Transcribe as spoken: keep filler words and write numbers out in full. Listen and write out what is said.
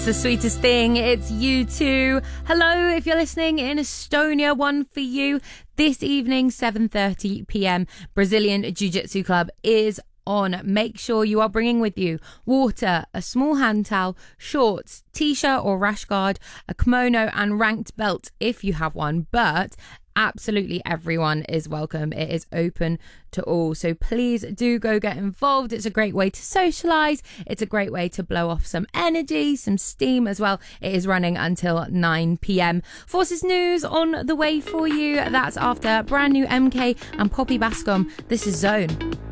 It's the sweetest thing. It's you too. Hello, if you're listening in Estonia, one for you. This evening, seven thirty p.m, Brazilian Jiu-Jitsu Club is on. Make sure you are bringing with you water, a small hand towel, shorts, t-shirt or rash guard, a kimono and ranked belt if you have one. But absolutely everyone is welcome. It is open to all, so please do go get involved. It's a great way to socialize. It's a great way to blow off some energy, some steam as well. It is running until nine p.m. Forces news on the way for you. That's after brand new M K and Poppy Bascom. This is Zone.